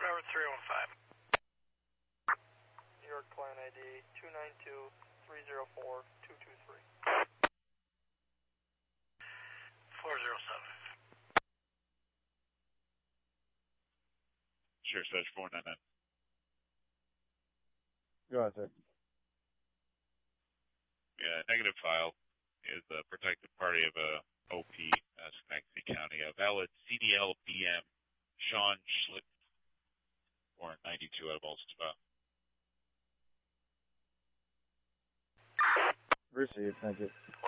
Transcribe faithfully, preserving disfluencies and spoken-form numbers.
Bravo three one five. New York Client I D two nine two, three zero four, two two three. four zero seven. Sure, Search four nine nine. Go ahead, sir. Yeah, negative file is a protected party of a O P, uh, Schenectady County, a valid C D L B M, Sean Schlitt, warrant ninety-two out of all spot. Received, thank you.